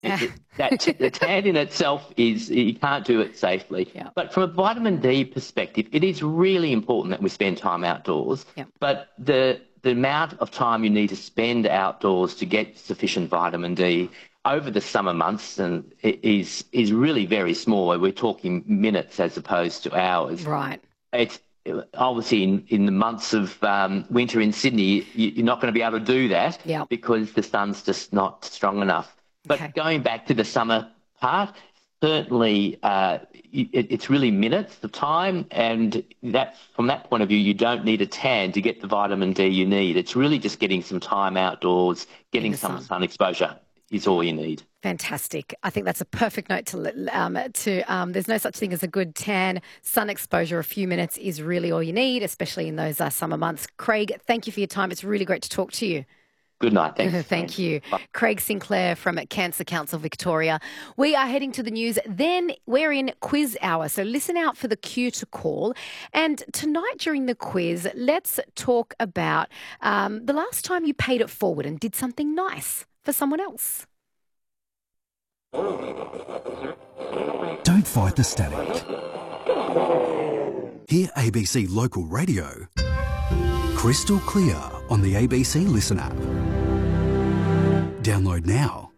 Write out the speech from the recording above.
The tan in itself is, you can't do it safely. Yeah. But from a vitamin D perspective, it is really important that we spend time outdoors. Yeah. But the amount of time you need to spend outdoors to get sufficient vitamin D over the summer months is really very small. We're talking minutes as opposed to hours. Right. It's obviously in the months of winter in Sydney, you're not going to be able to do that because the sun's just not strong enough. But going back to the summer part, certainly it's really minutes of time, and that from that point of view, you don't need a tan to get the vitamin D you need. It's really just getting some time outdoors, getting some sun exposure is all you need. Fantastic. I think that's a perfect note there's no such thing as a good tan. Sun exposure, a few minutes is really all you need, especially in those summer months. Craig, thank you for your time. It's really great to talk to you. Good night. Thanks. Thank you. Bye. Craig Sinclair from Cancer Council Victoria. We are heading to the news. Then we're in quiz hour. So listen out for the cue to call. And tonight during the quiz, let's talk about the last time you paid it forward and did something nice for someone else. Don't fight the static. Hear ABC Local Radio crystal clear on the ABC Listen app. Download now.